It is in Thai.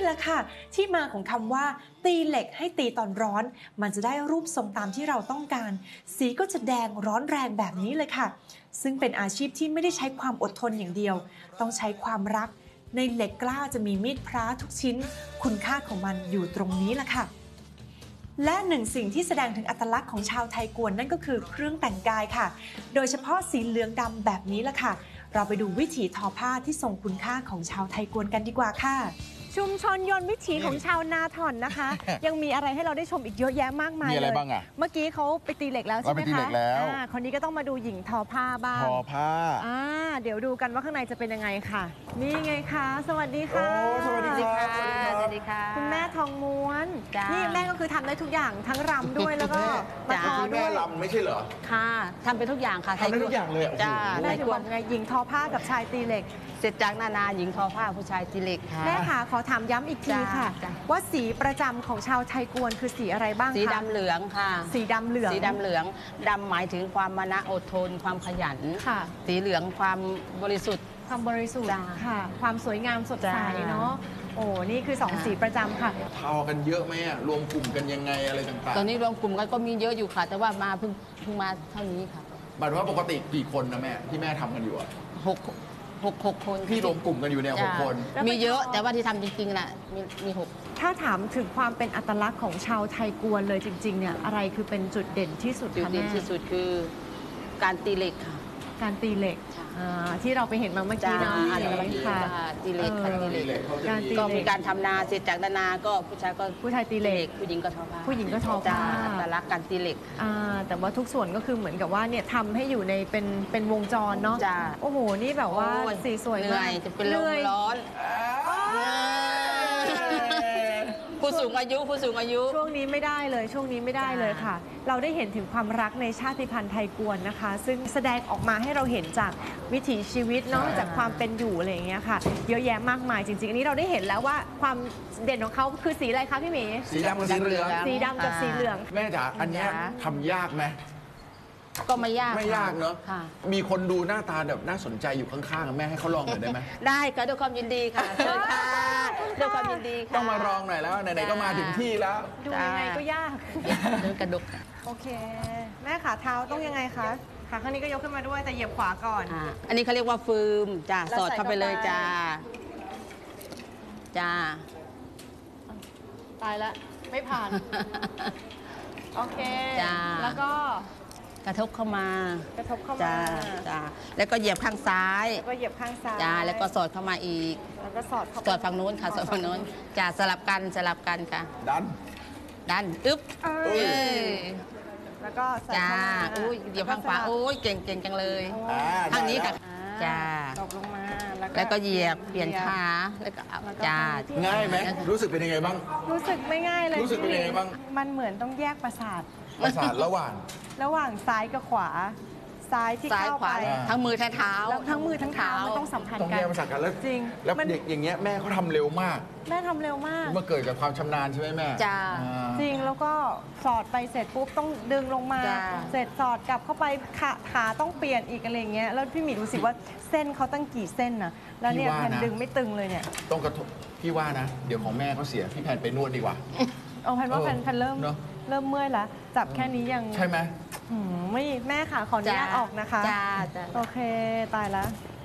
แหละค่ะที่มาของคำว่าตีเหล็กให้ตีตอนร้อนมันจะได้รูปทรงตามที่เราต้องการสีก็จะแดงร้อนแรงแบบนี้เลยค่ะซึ่งเป็นอาชีพที่ไม่ได้ใช้ความอดทนอย่างเดียวต้องใช้ความรักในเหล็กกล้าจะมีมีดพระทุกชิ้นคุณค่าของมันอยู่ตรงนี้แหละค่ะและหนึ่งสิ่งที่แสดงถึงอัตลักษณ์ของชาวไทยกวนนั่นก็คือเครื่องแต่งกายค่ะโดยเฉพาะสีเหลืองดำแบบนี้แหละค่ะเราไปดูวิถีทอผ้าที่ทรงคุณค่าของชาวไทยกวนกันดีกว่าค่ะชุมชนยนต์วิถีของชาวนาถ่อนนะคะ ยังมีอะไรให้เราได้ชมอีกเยอะแยะมากมายเลยมีอะไรบ้างอะเมื่อกี้เขาไปตีเหล็กแล้วใช่ไหมคะคนนี้ก็ต้องมาดูหญิงทอผ้าบ้างทอผ้าเดี๋ยวดูกันว่าข้างในจะเป็นยังไงค่ะนี่ไงคะสวัสดีค่ะสวัสดีค่ะสวัสดีค่ะคุณแม่ทองม้วนนี่แม่ก็คือทำได้ทุกอย่างทั้งรำด้วยแล้วก็มาทอด้วยรำไม่ใช่เหรอค่ะทำเป็นทุกอย่างค่ะทำได้ทุกอย่างเลยจ้าแม่ถือว่าไงหญิงทอผ้ากับชายตีเหล็กเสร็จจากนาหญิงทอผ้าผู้ชายตีเหล็กค่ะแม่ค่ะขอถามย้ำอีกทีค่ะว่าสีประจำของชาวไทยกวนคือสีอะไรบ้างคะสีดำเหลืองค่ะสีดำเหลืองสีดำเหลืองดำหมายถึงความมานะอดทนความขยันค่ะสีเหลืองความบริสุทธิ์ความบริสุทธิ์ค่ะความสวยงามสดใสเนาะโอ้นี่คือ2สีประจำค่ะทอกันเยอะไหมอะรวมกลุ่มกันยังไงอะไรต่างๆตอนนี้รวมกลุ่มกันก็มีเยอะอยู่ค่ะแต่ว่ามาเพิ่งมาเท่านี้ค่ะหมายถึงว่าปกติกี่คนนะแม่ที่แม่ทำกันอยู่อะหกคนที่รวมกลุ่มกันอยู่เนี่ย6 คนมีเยอะแต่ว่าที่ทำจริงๆน่ะมี 6ถ้าถามถึงความเป็นอัตลักษณ์ของชาวไทยกวนเลยจริงๆเนี่ยอะไรคือเป็นจุดเด่นที่สุดคะแม่จุดเด่นที่สุดคือการตีเหล็กค่ะการตีเหล็กที่เราไปเห็นมาเมื่อกี้เนาะค่ะตีเหล็กก็มีการทำนาเสร็จจากนาก็ผู้ชายตีเหล็กผู้หญิงก็ทอผ้าผู้หญิงก็ทอผ้าแต่รักการตีเหล็กแต่ว่าทุกส่วนก็คือเหมือนกับว่าเนี่ยทำให้อยู่ในเป็นวงจรเนาะโอ้โหนี่แบบว่าสีสวยมากจะเป็นลมร้อนผู้สูงอายุช่วงนี้ไม่ได้เลยช่วงนี้ไม่ได้เลยค่ะเราได้เห็นถึงความรักในชาติพันธุ์ไทยกวนนะคะซึ่งแสดงออกมาให้เราเห็นจากวิถีชีวิตเนาะจากความเป็นอยู่อะไรอย่างเงี้ยค่ะเยอะแยะมากมายจริงๆอันนี้เราได้เห็นแล้วว่าความเด่นของเขาคือสีอะไรคะพี่หมีสีดำกับสีเหลืองสีดำกับสีเหลืองแม่จ๋าอันนี้ทำยากไหมก็ไม่ยากเนอะมีคนดูหน้าตาแบบน่าสนใจอยู่ข้างๆแม่ให้เขาลองหน่อยได้ไหมได้ค่ะด้วยความยินดีค่ะเชิญค่ะด้วยความยินดีค่ะต้องมาลองหน่อยแล้วไหนๆก็มาถึงที่แล้วดูยังไงก็ยากเดินกระดกโอเคแม่ขาเท้าต้องยังไงคะขาข้างนี้ก็ยกขึ้นมาด้วยแต่เหยียบขวาก่อนอันนี้เขาเรียกว่าฟืมจ้าสอดเข้าไปเลยจ้าตายละไม่ผ่านโอเคแล้วก็กระทบเข้ามาจ้าแล้วก็เหยียบข้างซ้ายจ้าแล้วก็สอดเข้ามาอีกแล้วก็สอดฝั่งโน้นค่ะสอดฝั่งโน้นจ้าสลับกันค่ะดันอึ๊บแล้วก็จ้าอุ้ยเหยียบข้างขวาโอ้ยเก่งจังเลยข้างนี้ค่ะจ้าตกลงมาแล้วก็เหยียบเปลี่ยนขาแล้วก็จ้าง่ายไหมรู้สึกเป็นยังไงบ้างรู้สึกไม่ง่ายเลยรู้สึกเป็นยังไงบ้างมันเหมือนต้องแยกประสาทระหว่างซ้ายกับขวาซ้ายที่เข้าไปทั้งมือทั้งเท้าแล้วทั้งมือทั้งเท้ามันต้องสัมพันธ์กันต้องแยกประสาทกันแล้วจริงแล้วเด็กอย่างเงี้ยแม่เขาทำเร็วมากเร็วมากเมื่อเกิดจากความชำนาญใช่ไหมแม่จ้าจริงแล้วก็สอดไปเสร็จปุ๊บต้องดึงลงมาเสร็จสอดกลับเข้าไปขาต้องเปลี่ยนอีกอะไรเงี้ยแล้วพี่หมีรู้สึกว่าเส้นเขาตั้งกี่เส้นนะแล้วเนี่ยแผ่นดึงไม่ตึงเลยเนี่ยต้องกระทบพี่ว่านะเดี๋ยวของแม่เขาเสียพี่แพนไปนวดดีกว่าเอาแพนว่าแพนเริ่มเมื่อยแล้วจับแค่นี้ยังใช่ไหมไม่แม่ค่ะขออนุญาตออกนะคะจ้าโอเคตายแล้ว